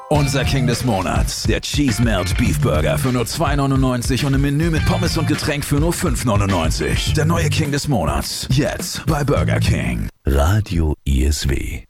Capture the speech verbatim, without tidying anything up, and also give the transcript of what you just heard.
Unser King des Monats, der Cheese Melt Beef Burger für nur zwei neunundneunzig und im Menü mit Pommes und Getränk für nur fünf neunundneunzig. Der neue King des Monats, jetzt bei Burger King. Radio I S W